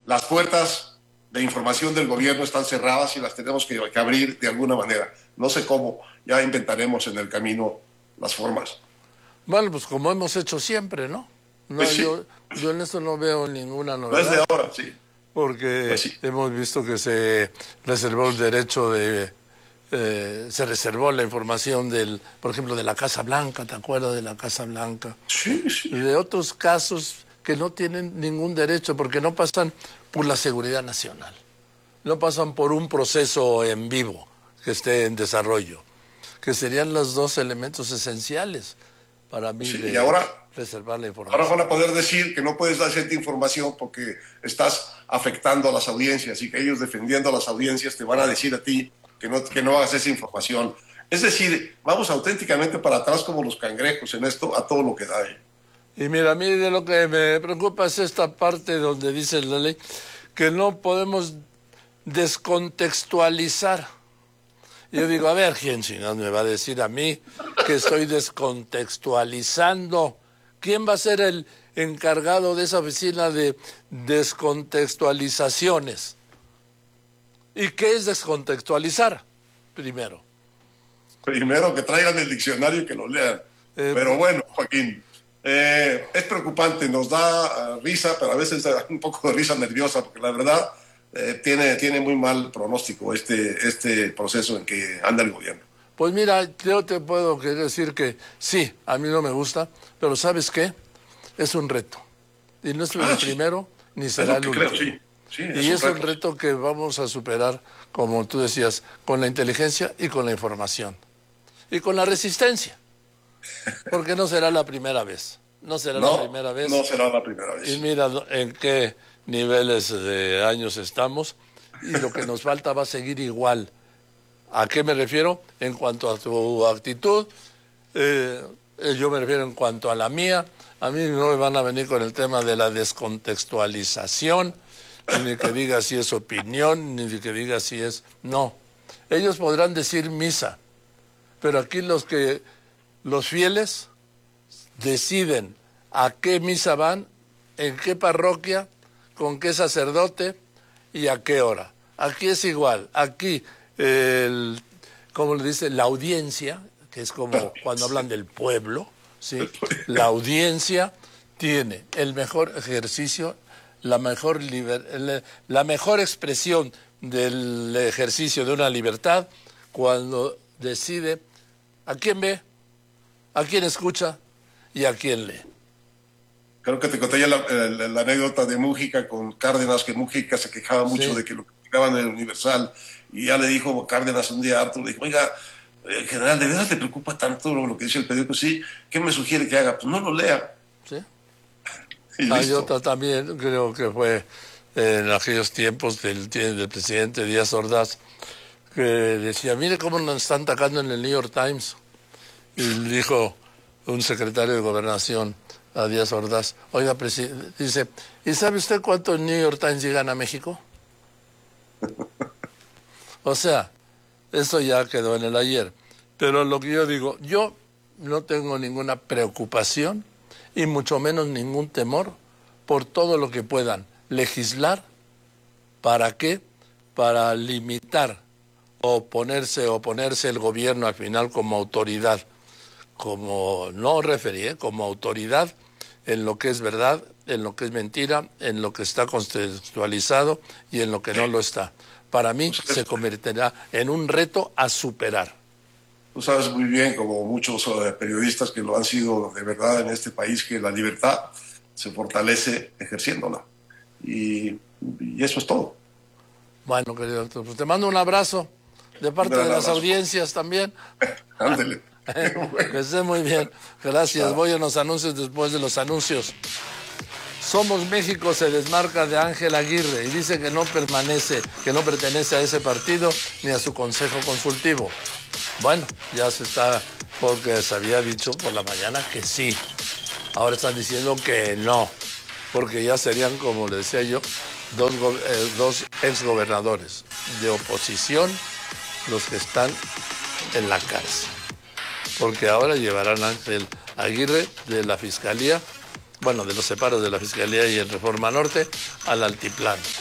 las puertas de información del gobierno están cerradas y las tenemos que abrir de alguna manera. No sé cómo, ya inventaremos en el camino las formas. Bueno, pues como hemos hecho siempre, ¿no? No, Pues sí, yo en esto no veo ninguna no es de novedad, ahora, sí. porque Pues sí, hemos visto que se reservó el derecho se reservó la información por ejemplo, de la Casa Blanca, ¿te acuerdas de la Casa Blanca? sí, Y sí. de otros casos que no tienen ningún derecho porque no pasan por la seguridad nacional, no pasan por un proceso en vivo que esté en desarrollo, que serían los dos elementos esenciales para mí Sí, y de ahora reservar la Ahora van información. a poder decir que no puedes dar cierta información porque estás afectando a las audiencias y que ellos defendiendo a las audiencias te van a decir a ti que no hagas esa información. Es decir, vamos auténticamente para atrás como los cangrejos en esto a todo lo que da. Y mira, a mí de lo que me preocupa es esta parte donde dice la ley que no podemos descontextualizar. Yo digo, a ver, ¿quién chingados me va a decir a mí que estoy descontextualizando? ¿Quién va a ser el encargado de esa oficina de descontextualizaciones? ¿Y qué es descontextualizar? Primero. Primero que traigan el diccionario y que lo lean. Pero Pues, bueno, Joaquín, es preocupante, nos da risa, pero a veces da un poco de risa nerviosa, porque la verdad tiene muy mal pronóstico este proceso en que anda el gobierno. pues mira, yo te puedo decir que sí, a mí no me gusta, pero ¿sabes qué? Es un reto. Y no es el Sí, primero, ni es será lo el que creo, último. sí. Sí, es Y un es un reto. reto que vamos a superar, como tú decías, con la inteligencia y con la información. Y con la resistencia, porque no será la primera vez. No será la No, primera no vez. será la primera Y vez. mira en qué niveles de años estamos. Y lo que nos falta va a seguir igual. ¿A qué me refiero? En cuanto a tu actitud, yo me refiero en cuanto a la mía. A mí no me van a venir con el tema de la descontextualización, ni que diga si es opinión, ni que diga si es... No. Ellos podrán decir misa, pero aquí los fieles deciden a qué misa van, en qué parroquia, con qué sacerdote y a qué hora. Aquí es igual. Aquí, como le dice, la audiencia, que es como cuando hablan del pueblo, ¿sí? La audiencia tiene el mejor ejercicio, la mejor expresión del ejercicio de una libertad cuando decide a quién ve, a quién escucha y a quién lee. Creo que te conté ya la anécdota de Mújica con Cárdenas, que Mújica se quejaba mucho Sí, de que lo criticaban en el Universal, y ya le dijo Cárdenas un día a Arturo, le dijo, oiga, general, ¿de verdad te preocupa tanto lo que dice el periódico? Sí, ¿qué me sugiere que haga? Pues no lo lea, sí. y Hay listo. otra también, creo que fue en aquellos tiempos del presidente Díaz Ordaz, que decía, mire cómo nos están atacando en el New York Times. Y dijo un secretario de Gobernación a Díaz Ordaz, oiga, dice, ¿y sabe usted cuántos New York Times llegan a México? O sea, eso ya quedó en el ayer. Pero lo que yo digo, yo no tengo ninguna preocupación y mucho menos ningún temor por todo lo que puedan legislar. ¿Para qué? Para limitar o oponerse el gobierno al final como autoridad, como no referí, como autoridad en lo que es verdad, en lo que es mentira, en lo que está contextualizado y en lo que no lo está. Para mí se convertirá en un reto a superar. Tú sabes muy bien, como muchos periodistas que lo han sido de verdad en este país, que la libertad se fortalece ejerciéndola. Y eso es todo. Bueno, querido doctor, pues te mando un abrazo de Un parte de gran las abrazo. audiencias también. Ándele. Que Bueno, esté muy bien. Gracias. chao. Voy a los anuncios después de los anuncios. Somos México se desmarca de Ángel Aguirre y dice que no pertenece a ese partido ni a su consejo consultivo. Bueno, ya se está, porque se había dicho por la mañana que sí. Ahora están diciendo que no, porque ya serían, como le decía yo, dos exgobernadores de oposición los que están en la cárcel. Porque ahora llevarán a Ángel Aguirre de la Fiscalía, bueno, de los separos de la Fiscalía y en Reforma Norte, al Altiplano.